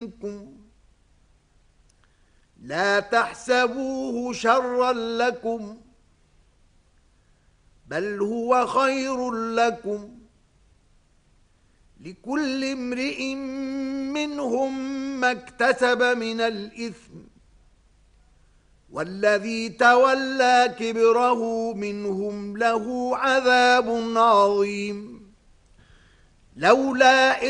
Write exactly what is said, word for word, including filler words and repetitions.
منكم لا تحسبوه شرا لكم بل هو خير لكم لكل امرئ منهم ما اكتسب من الإثم والذي تولى كبره منهم له عذاب عظيم لولا